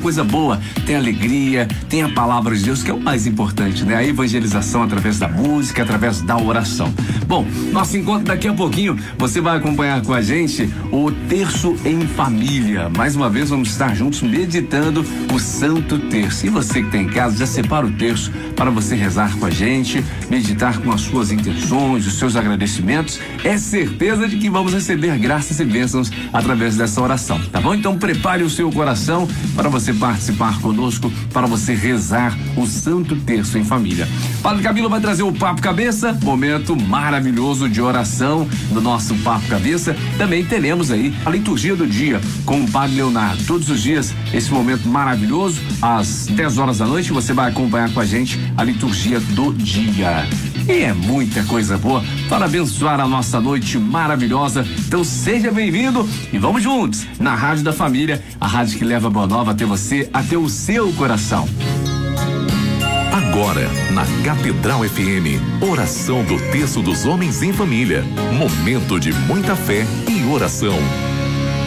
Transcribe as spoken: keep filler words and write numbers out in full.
coisa boa, tem alegria, tem a palavra de Deus, que é o mais importante, né? A evangelização através da música, através da oração. Bom, nosso encontro daqui a pouquinho, você vai acompanhar com a gente o Terço em Família. Mais uma vez vamos estar juntos meditando o Santo Terço. E você que está em casa, já separa o terço para você rezar com a gente, meditar com as suas intenções, os seus agradecimentos. É certeza de que vamos receber graças e bênçãos através dessa oração, tá bom? Então prepare o seu coração para você participar conosco, para você rezar o Santo Terço em Família. Padre Camilo vai trazer o Papo Cabeça, momento maravilhoso de oração do nosso Papo Cabeça. Também teremos aí a liturgia do dia com o Padre Leonardo. Todos os dias, esse momento maravilhoso, às dez horas da noite, você vai acompanhar com a gente a liturgia do dia. E é muita coisa boa para abençoar a nossa noite maravilhosa. Então seja bem-vindo e vamos juntos na Rádio da Família, a rádio que leva a boa nova até você, até o seu coração. Agora, na Catedral F M, oração do Terço dos Homens em Família. Momento de muita fé e oração.